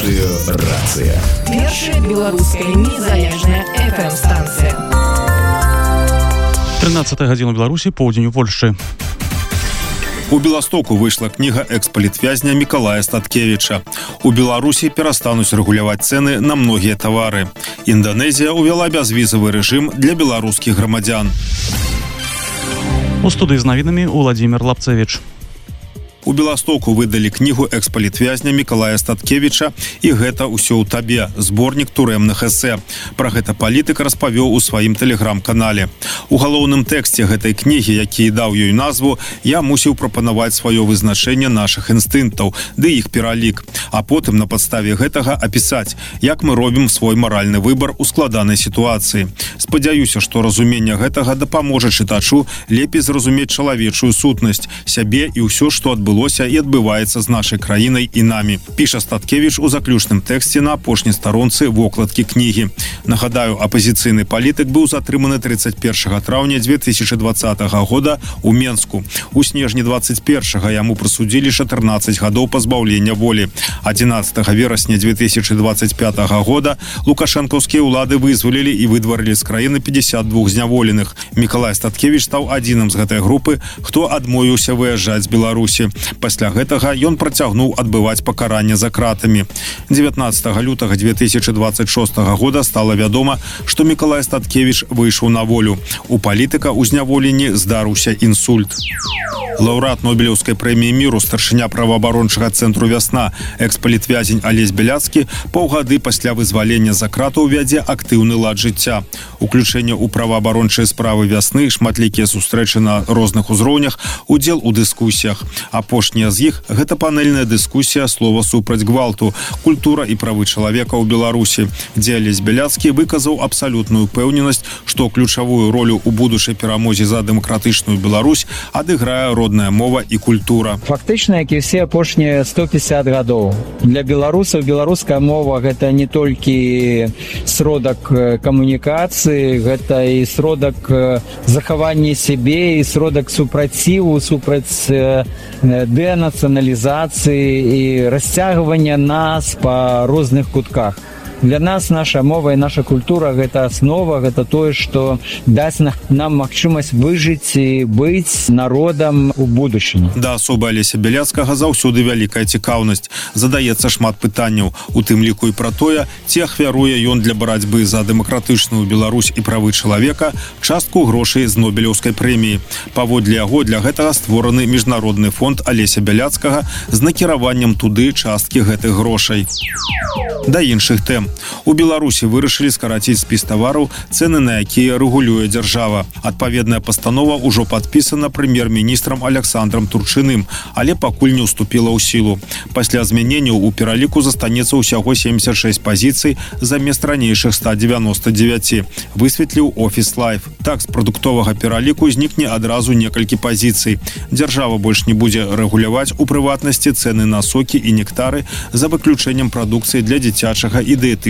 Радыё «Рацыя». Першая беларуская незалежная FM-станцыя. 13 гадзіна ў Беларусі, поўдзень у Польшчы. У Беластоку выйшла кніга экс-палітвязня Мікалая Статкевіча. У Беларусі перастануць рэгуляваць цэны на многія тавары. Інданезія ўвяла бязвізавы рэжым для беларускіх грамадзян. У студыі з навінамі Уладзімір Лапцевіч. У Беластоку выдалі кнігу экс-палітвязня Мікалая Статкевіча «І гэта ўсё ў табе» зборнік турэмных эсэ. Пра гэта палітык распавёў у сваім тэлеграм-канале. У галоўным тэксце гэтай кнігі, які даў ёй назву, я мусіў прапанаваць сваё вызначэнне нашых інстынктаў, ды іх пералік. А потым на падставе гэтага апісаць, як мы робім свой маральны выбар у складанай сітуацыі. Спадзяюся, што разуменне гэтага дапаможа чытачу лепей зразумець чалавечую сутнасць, сябе і ўсё, што адбылося і адбываецца з нашай краінай і намі. Піша Статкевіч у заключным тэксце на апошняй старонцы вокладкі кнігі. Нагадаю, апазіцыйны палітык быў затрыманы 31 траўня 2020 года ў Менску. У снежні 21-го яму прысудзілі 14 гадоў пазбаўлення волі. 11 верасня 2025 года лукашэнкаўскія ўлады вызвалілі і выдварылі з краіны 52 зняволеных. Мікалай Статкевіч стаў адзіным з гэтай групы, хто адмовіўся выязджаць з Беларусі. Пасля гэтага ён працягнуў адбываць пакаранне за кратамі. 19 лютага 2026 года стала вядома, што Мікалай Статкевіч выйшаў на волю. У палітыка ў зняволенні здарыўся інсульт. Лаўрэат Нобелеўскай прэміі міру, старшыня праваабарончага цэнтру «Вясна», экс-палітвязень Алесь Бяляцкі паўгады пасля вызвалення за кратаў вядзе актыўны лад жыцця. Уключэнне ў праваабарончыя справы «Вясны», шматлікія сустрэчы на розных узроўнях, удзел у дыскусіях. Апошняя з іх – гэта панельная дыскусія «Слова супраць гвалту. Культура і правы чалавека ў Беларусі», дзе Алесь Бяляцкі выказаў абсалютную пэўненасць, што ключавую ролю ў будучай перамозе за дэмакратычную Беларусь адыграе родная мова і культура. Фактычна, як і все апошнія 150 гадоў. Для беларусаў беларуская мова – гэта не толькі сродак камунікацыі, гэта і сродак захавання сябе, і сродак супраціву, супраць дэнацыяналізацыі і расцягвання нас па розных кутках. Для нас наша мова і наша культура – гэта аснова, гэта тое, што дасць нам магчымасць выжыць і быць народам у будучыні. Да асобы Алеся Бяляцкага заўсёды вялікая цікаўнасць. Задаецца шмат пытанняў, у тым ліку і пра тое, ці ахвяруе ён для барацьбы за дэмакратычную Беларусь і правы чалавека частку грошай з Нобелеўскай прэміі. Паводле яго, для гэтага створаны міжнародны фонд Алеся Бяляцкага з накіраваннем туды часткі гэтых грошай. Да іншых тэм. У Беларусі вырашылі скараціць спіс тавараў, цэны на якія рэгулюе дзяржава. Адпаведная пастанова ўжо падпісана прэм'ер-міністрам Аляксандрам Турчыным, але пакуль не ўступіла ў сілу. Пасля змяненняў у пераліку застанецца ўсяго 76 пазіцый замест ранейшых 199, высветліў Офіс Лайф. Так, з прадуктовага пераліку знікне адразу некалькі пазіцый. Дзяржава больш не будзе рэгуляваць, у прыватнасці, цэны на сокі і нектары, за выключэннем прадукцыі для дзіцячага і дыетычнага